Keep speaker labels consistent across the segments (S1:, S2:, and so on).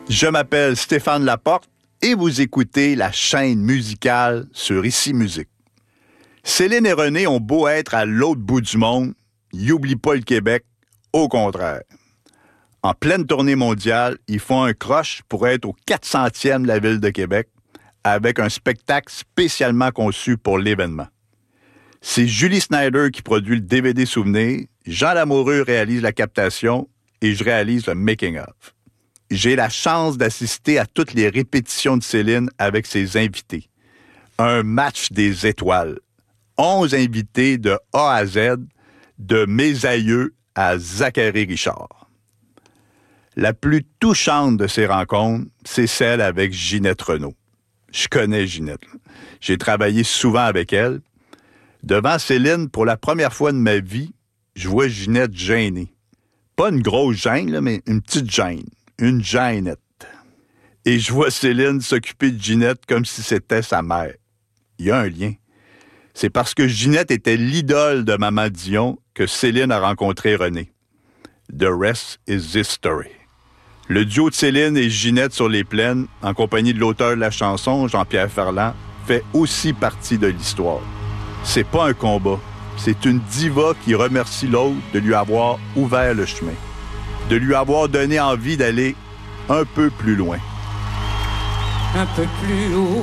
S1: Je m'appelle Stéphane Laporte et vous écoutez la chaîne musicale sur Ici Musique. Céline et René ont beau être à l'autre bout du monde, ils n'oublient pas le Québec, au contraire. En pleine tournée mondiale, ils font un croche pour être au 400e de la ville de Québec avec un spectacle spécialement conçu pour l'événement. C'est Julie Snyder qui produit le DVD souvenir, Jean Lamoureux réalise la captation et je réalise le making-of. J'ai la chance d'assister à toutes les répétitions de Céline avec ses invités. Un match des étoiles. 11 invités de A à Z, de mes aïeux à Zachary Richard. La plus touchante de ces rencontres, c'est celle avec Ginette Renault. Je connais Ginette. J'ai travaillé souvent avec elle. Devant Céline, pour la première fois de ma vie, je vois Ginette gênée. Pas une grosse gêne, là, mais une petite gêne. Une gênette. Et je vois Céline s'occuper de Ginette comme si c'était sa mère. Il y a un lien. C'est parce que Ginette était l'idole de Maman Dion que Céline a rencontré René. The rest is history. Le duo de Céline et Ginette sur les plaines, en compagnie de l'auteur de la chanson, Jean-Pierre Ferland, fait aussi partie de l'histoire. C'est pas un combat. C'est une diva qui remercie l'autre de lui avoir ouvert le chemin, de lui avoir donné envie d'aller un peu plus loin.
S2: Un peu plus haut,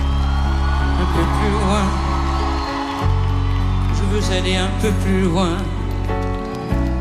S2: un peu plus loin. Je veux aller un peu plus loin.